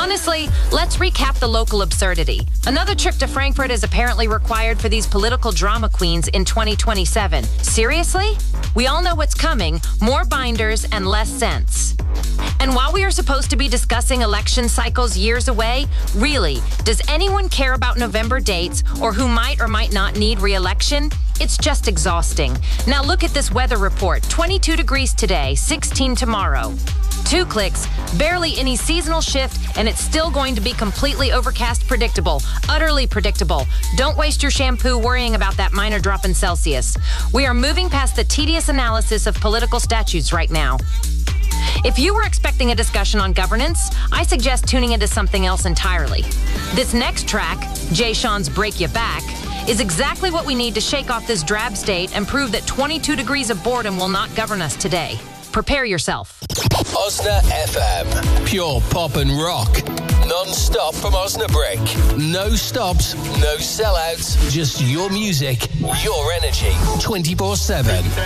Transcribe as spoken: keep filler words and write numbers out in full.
Honestly, let's recap the local absurdity. Another trip to Frankfurt is apparently required for these political drama queens in twenty twenty-seven. Seriously? We all know what's coming, more binders and less sense. And while we are supposed to be discussing election cycles years away, really, does anyone care about November dates or who might or might not need re-election? It's just exhausting. Now look at this weather report. twenty-two degrees today, sixteen tomorrow. Two clicks, barely any seasonal shift, and it's still going to be completely overcast predictable, utterly predictable. Don't waste your shampoo worrying about that minor drop in Celsius. We are moving past the tedious analysis of political statutes right now. If you were expecting a discussion on governance, I suggest tuning into something else entirely. This next track, Jay Sean's Break Ya Back, is exactly what we need to shake off this drab state and prove that twenty-two degrees of boredom will not govern us today. Prepare yourself. Osna F M. Pure pop and rock. Non-stop from Osnabrück. No stops, no sellouts, just your music, your energy, twenty-four seven.